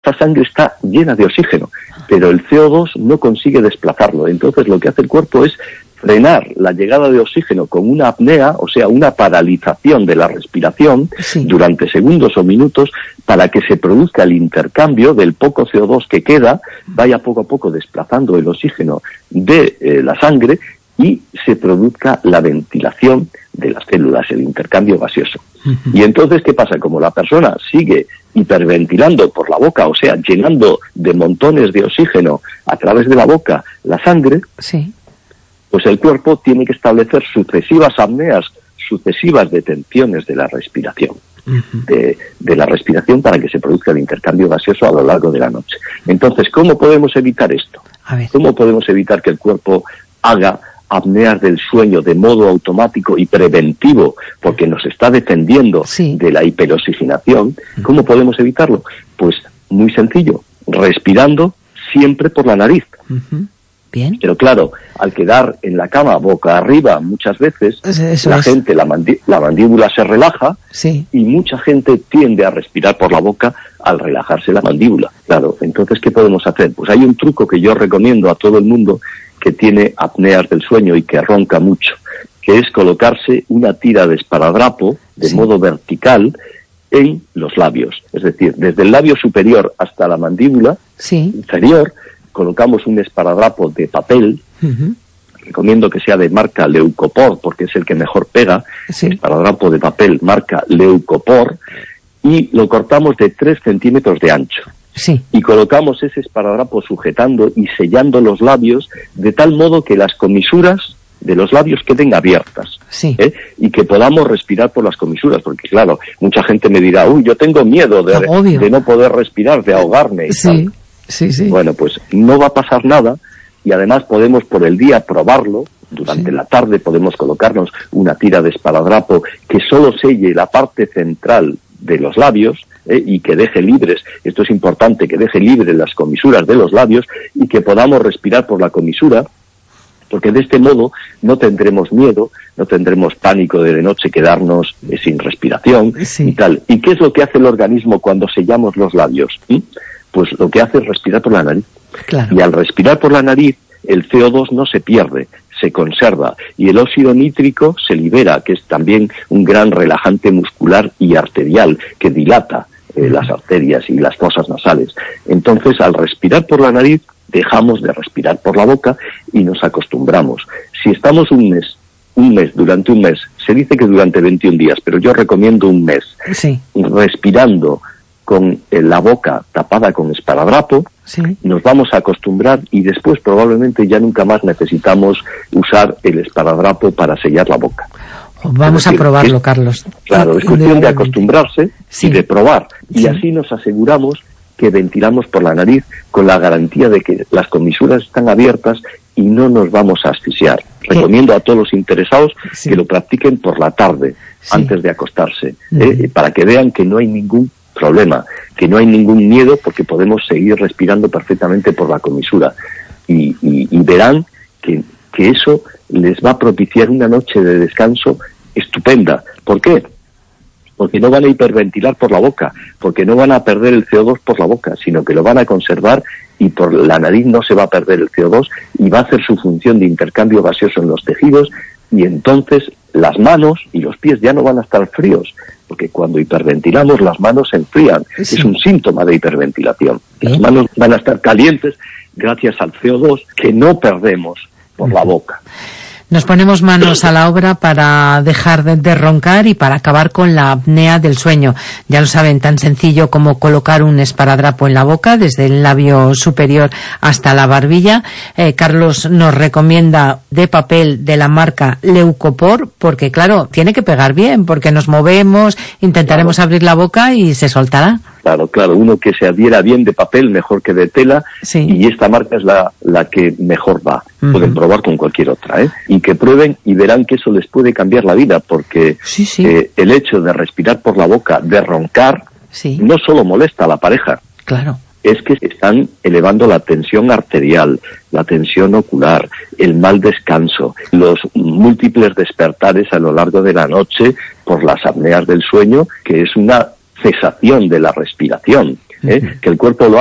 esta sangre está llena de oxígeno, pero el CO2 no consigue desplazarlo. Entonces lo que hace el cuerpo es frenar la llegada de oxígeno con una apnea, o sea, una paralización de la respiración durante segundos o minutos, para que se produzca el intercambio del poco CO2 que queda, vaya poco a poco desplazando el oxígeno de la sangre y se produzca la ventilación de las células, el intercambio gaseoso. Y entonces, ¿qué pasa? Como la persona sigue hiperventilando por la boca, o sea, llenando de montones de oxígeno a través de la boca la sangre, pues el cuerpo tiene que establecer sucesivas apneas, sucesivas detenciones de la respiración, de la respiración, para que se produzca el intercambio gaseoso a lo largo de la noche. Entonces, ¿cómo podemos evitar esto? ¿Cómo podemos evitar que el cuerpo haga apneas del sueño de modo automático y preventivo, porque nos está defendiendo de la hiperoxigenación? ¿Cómo podemos evitarlo? Pues muy sencillo, respirando siempre por la nariz. Bien. Pero claro, al quedar en la cama boca arriba muchas veces, gente, la mandíbula se relaja y mucha gente tiende a respirar por la boca al relajarse la mandíbula. Claro, entonces, ¿qué podemos hacer? Pues hay un truco que yo recomiendo a todo el mundo que tiene apneas del sueño y que ronca mucho, que es colocarse una tira de esparadrapo de modo vertical en los labios. Es decir, desde el labio superior hasta la mandíbula inferior, colocamos un esparadrapo de papel. Recomiendo que sea de marca Leucopor, porque es el que mejor pega. Esparadrapo de papel marca Leucopor, y lo cortamos de 3 centímetros de ancho. Y colocamos ese esparadrapo sujetando y sellando los labios de tal modo que las comisuras de los labios queden abiertas, y que podamos respirar por las comisuras, porque claro, mucha gente me dirá, yo tengo miedo de no poder respirar, de ahogarme y tal. Bueno, pues no va a pasar nada, y además podemos por el día probarlo. Durante la tarde podemos colocarnos una tira de esparadrapo que solo selle la parte central de los labios, y que deje libres, esto es importante, que deje libres las comisuras de los labios y que podamos respirar por la comisura, porque de este modo no tendremos miedo, no tendremos pánico de noche quedarnos sin respiración y tal. ¿Y qué es lo que hace el organismo cuando sellamos los labios? Pues lo que hace es respirar por la nariz. Y al respirar por la nariz, el CO2 no se pierde, se conserva, y el óxido nítrico se libera, que es también un gran relajante muscular y arterial, que dilata las arterias y las fosas nasales. Entonces, al respirar por la nariz, dejamos de respirar por la boca y nos acostumbramos. Si estamos durante un mes, se dice que durante 21 días, pero yo recomiendo un mes, respirando con la boca tapada con esparadrapo, nos vamos a acostumbrar, y después probablemente ya nunca más necesitamos usar el esparadrapo para sellar la boca. Vamos a probarlo, Carlos. Claro, es cuestión de acostumbrarse y de probar, y así nos aseguramos que ventilamos por la nariz con la garantía de que las comisuras están abiertas y no nos vamos a asfixiar. Recomiendo a todos los interesados que lo practiquen por la tarde, antes de acostarse, para que vean que no hay ningún problema, que no hay ningún miedo, porque podemos seguir respirando perfectamente por la comisura, y verán que eso les va a propiciar una noche de descanso estupenda. ¿Por qué? Porque no van a hiperventilar por la boca, porque no van a perder el CO2 por la boca, sino que lo van a conservar, y por la nariz no se va a perder el CO2 y va a hacer su función de intercambio gaseoso en los tejidos, y entonces las manos y los pies ya no van a estar fríos, porque cuando hiperventilamos las manos se enfrían. Es un síntoma de hiperventilación. Las manos van a estar calientes gracias al CO2 que no perdemos por la boca. Nos ponemos manos a la obra para dejar de roncar y para acabar con la apnea del sueño. Ya lo saben, tan sencillo como colocar un esparadrapo en la boca, desde el labio superior hasta la barbilla. Carlos nos recomienda de papel de la marca Leucopor, porque claro, tiene que pegar bien, porque nos movemos, intentaremos abrir la boca y se soltará. Claro, uno que se adhiera bien de papel mejor que de tela, y esta marca es la que mejor va. Pueden probar con cualquier otra, y que prueben y verán que eso les puede cambiar la vida, porque el hecho de respirar por la boca, de roncar, no solo molesta a la pareja, es que están elevando la tensión arterial, la tensión ocular, el mal descanso, los múltiples despertares a lo largo de la noche por las apneas del sueño, que es una cesación de la respiración. que el cuerpo lo